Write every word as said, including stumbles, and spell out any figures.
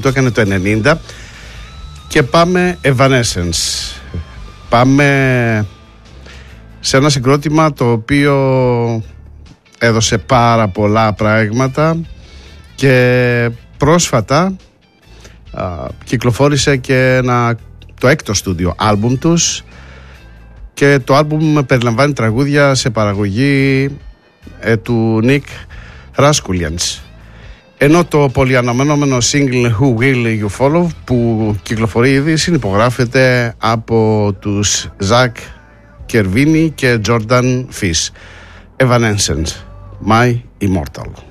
Το έκανε το ενενήντα. Και πάμε Evanescence. Πάμε σε ένα συγκρότημα το οποίο έδωσε πάρα πολλά πράγματα και πρόσφατα α, κυκλοφόρησε και ένα, το έκτο στούντιο άλμπουμ τους, και το άλμπουμ περιλαμβάνει τραγούδια σε παραγωγή ε, του Nick Raskulians. Ενώ το πολυαναμενόμενο single Who Will You Follow, που κυκλοφορεί ήδη, συνυπογράφεται από τους Zach Kervini και Jordan Fish. Evanescence, My Immortal.